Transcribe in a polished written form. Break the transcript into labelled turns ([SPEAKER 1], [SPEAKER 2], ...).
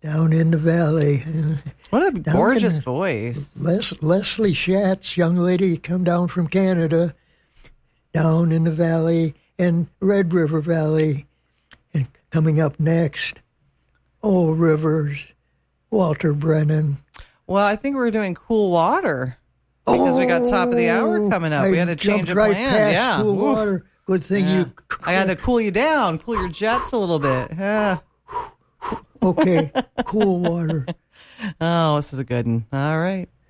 [SPEAKER 1] down in the valley.
[SPEAKER 2] What a gorgeous voice.
[SPEAKER 1] Leslie Schatz, young lady, come down from Canada, down in the valley, and Red River Valley. And coming up next, Old Rivers, Walter Brennan.
[SPEAKER 2] Well, I think we're doing Cool Water because we got top of the hour coming up. We had to change a
[SPEAKER 1] right
[SPEAKER 2] plan.
[SPEAKER 1] Past Cool Water. Good thing you.
[SPEAKER 2] I had to cool you down, cool your jets a little bit. Yeah.
[SPEAKER 1] Okay, Cool Water.
[SPEAKER 2] Oh, this is a good one. All right.